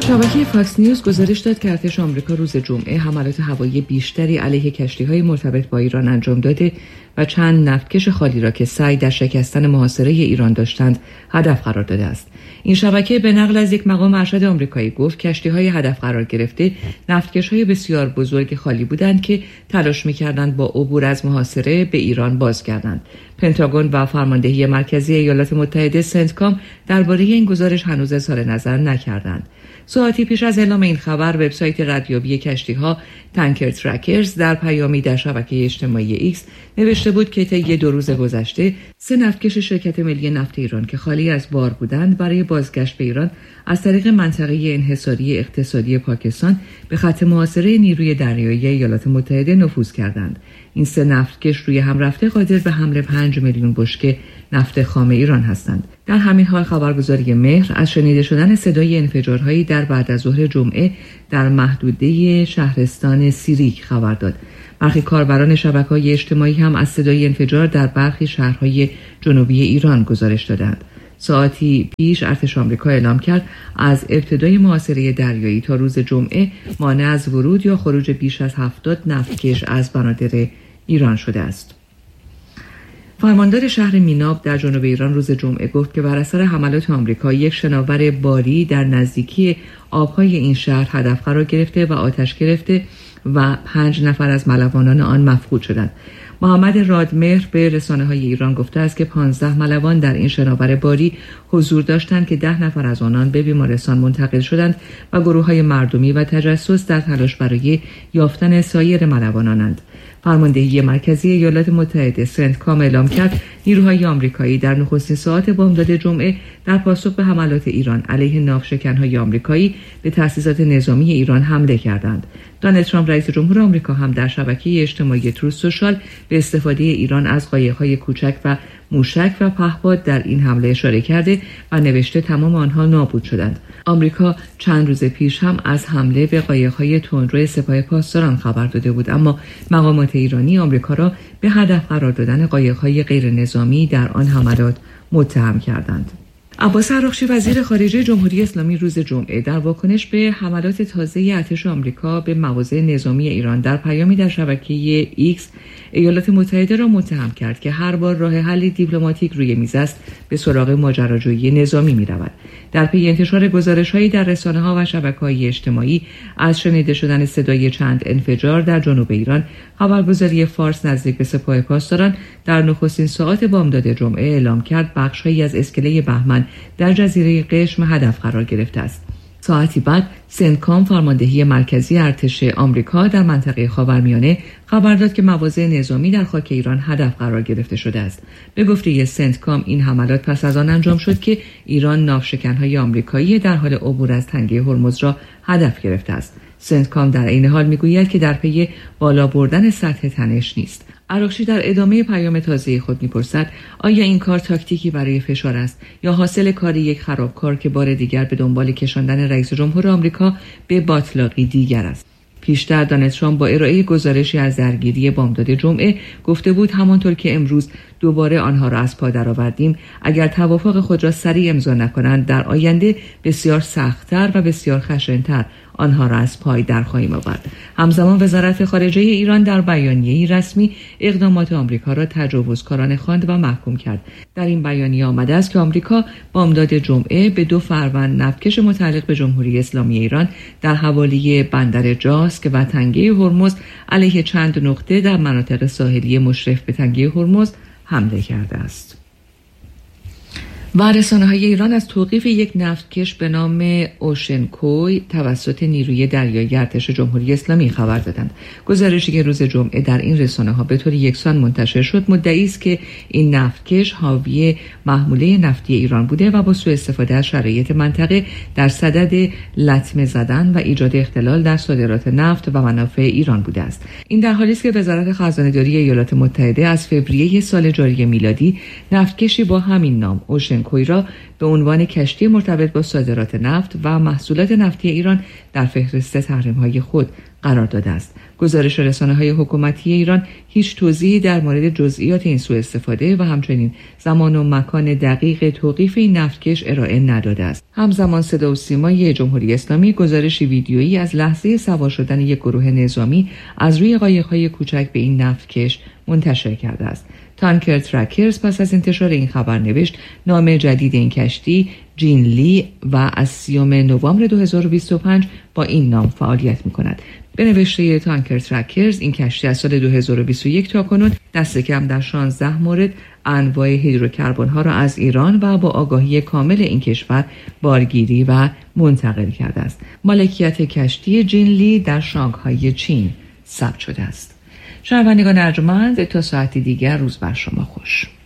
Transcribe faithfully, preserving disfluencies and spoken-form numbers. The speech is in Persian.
شبکه فاکس نیوز گزارش داد که ارتش آمریکا روز جمعه حملات هوایی بیشتری علیه کشتی‌های مرتبط با ایران انجام داده و چند نفتکش خالی را که سعی در شکستن محاصره ایران داشتند هدف قرار داده است. این شبکه به نقل از یک مقام ارشد آمریکایی گفت کشتی‌های هدف قرار گرفته نفتکش‌های بسیار بزرگ خالی بودند که تلاش می‌کردند با عبور از محاصره به ایران بازگردند. پنتاگون و فرماندهی مرکزی ایالات متحده سنتکام درباره این گزارش هنوز اظهار نظر نکردند. ساعتی پیش از اعلام این خبر وبسایت ردیابی کشتی‌ها تانکر ترکرز در پیامی در شبکه اجتماعی ایکس نوشته بود که طی دو روز گذشته سه نفتکش شرکت ملی نفت ایران که خالی از بار بودند برای بازگشت به ایران از طریق منطقه انحصاری اقتصادی پاکستان به خط محاصره نیروی دریایی ایالات متحده نفوذ کردند. این سه نفتکش روی هم رفته قادر به حمل پنج میلیون بشکه نفت خام ایران هستند. در همین حال خبرگزاری مهر از شنیده شدن صدای انفجارهایی در بعد از ظهر جمعه در محدوده شهرستان سیریک خبر داد. برخی کاربران شبکه‌های اجتماعی هم از صدای انفجار در برخی شهرهای جنوبی ایران گزارش دادند. ساعتی پیش ارتش آمریکا اعلام کرد از ابتدای محاصره دریایی تا روز جمعه مانع از ورود یا خروج بیش از هفتاد نفتکش از بنادر ایران شده است. فرماندار شهر میناب در جنوب ایران روز جمعه گفت که بر اثر حملات آمریکا یک شناور باری در نزدیکی آبهای این شهر هدف قرار گرفته و آتش گرفته و پنج نفر از ملوانان آن مفقود شدند. محمد رادمهر به رسانه‌های ایران گفته است که پانزده ملوان در این شناور باری حضور داشتند که ده نفر از آنان به بیمارستان منتقل شدند و گروه‌های مردمی و تجسس در تلاش برای یافتن سایر ملوانانند. فرماندهی مرکزی ایالات متحده سنتکام اعلام کرد نیروهای آمریکایی در نخستین ساعات بامداد جمعه در پاسخ به حملات ایران علیه ناوشکن‌های آمریکایی به تأسیسات نظامی ایران حمله کردند. دونالد ترامپ رئیس جمهور آمریکا هم در شبکه اجتماعی تروث سوشال به استفاده ایران از قایق‌های کوچک و موشک و پهپاد در این حمله اشاره کرده و نوشته تمام آنها نابود شدند. آمریکا چند روز پیش هم از حمله به قایق‌های تندرو سپاه پاسداران خبر داده بود، اما مقامات ایرانی آمریکا را به هدف قرار دادن قایق‌های غیر نظامی در آن حملات متهم کردند. عباس عراقچی وزیر خارجه جمهوری اسلامی روز جمعه در واکنش به حملات تازه ارتش آمریکا به مواضع نظامی ایران در پیامی در شبکه ایکس ایالات متحده را متهم کرد که هر بار راه حل دیپلماتیک روی میز است به سراغ ماجراجویی نظامی می‌رود. در پی انتشار گزارش‌هایی در رسانه‌ها و شبکه‌های اجتماعی از شنیده شدن صدای چند انفجار در جنوب ایران، خبرگزاری فارس نزدیک به سپاه پاسداران در نخستین ساعات بامداد جمعه اعلام کرد بخش‌هایی از اسکله بهمن در جزیره قشم هدف قرار گرفته است. ساعتی بعد سنتکام فرماندهی مرکزی ارتش آمریکا در منطقه خاورمیانه خبر داد که مواضع نظامی در خاک ایران هدف قرار گرفته شده است. به گفته سنتکام این حملات پس از آن انجام شد که ایران ناوشکن‌های آمریکایی در حال عبور از تنگه هرمز را هدف گرفته است. سنتکام در این حال میگوید که در پی بالا بردن سطح تنش نیست. عراقچی در ادامه پیام تازه خود می‌پرسد آیا این کار تاکتیکی برای فشار است یا حاصل کار یک خرابکار که بار دیگر به دنبال کشاندن رئیس جمهور آمریکا به باطلاقی دیگر است. پیشتر دونالد ترامپ با ارائه گزارشی از درگیری بامداد جمعه گفته بود همانطور که امروز دوباره آنها را از پا درآوردیم، اگر توافق خود را سریع امضا نکنند در آینده بسیار سخت‌تر و بسیار خشن‌تر آنها را از پای در خواهیم آورد. همزمان وزارت خارجه ایران در بیانیه‌ای رسمی اقدامات آمریکا را تجاوزکارانه خواند و محکوم کرد. در این بیانیه آمده است که آمریکا بامداد جمعه به دو فروند نفتکش متعلق به جمهوری اسلامی ایران در حوالی بندر جاسک و تنگه هرمز علیه چند نقطه در مناطق ساحلی مشرف به تنگه هرمز حمله کرده است. و رسانه‌های ایران از توقیف یک نفتکش به نام اوشنکوی توسط نیروی دریایی ارتش جمهوری اسلامی خبر دادند. گزارشی که روز جمعه در این رسانه‌ها به طور یکسان منتشر شد مدعی است که این نفتکش حاوی محموله نفتی ایران بوده و با سوء استفاده از شرایط منطقه در صدد لطمه زدن و ایجاد اختلال در صادرات نفت و منافع ایران بوده است. این در حالی است که وزارت خزانه‌داری ایالات متحده از فوریه سال جاری میلادی نفتکشی با همین نام اوشن کویرا به عنوان کشتی مرتبط با صادرات نفت و محصولات نفتی ایران در فهرست تحریم‌های خود قرار داده است. گزارش رسانه‌های حکومتی ایران هیچ توضیحی در مورد جزئیات این سوء استفاده و همچنین زمان و مکان دقیق توقیف این نفتکش ارائه نداده است. همزمان صدا و سیمای جمهوری اسلامی گزارشی ویدیویی از لحظه سوار شدن یک گروه نظامی از روی قایق‌های کوچک به این نفتکش منتشر کرده است. تانکر ترکرز پس از انتشار این خبر نوشت نام جدید این کشتی جین لی و از سیوم نوامبر دو هزار و بیست و پنج با این نام فعالیت می‌کند. به نوشته تانکر ترکرز این کشتی از سال دو هزار و بیست و یک تا کنون دست کم در شانزده مورد انواع هیدروکربن ها را از ایران و با آگاهی کامل این کشور بارگیری و منتقل کرده است. مالکیت کشتی جین لی در شانگهای چین ثبت شده است. شنوندگان ارجمند، تا ساعتی دیگر روز بر شما خوش.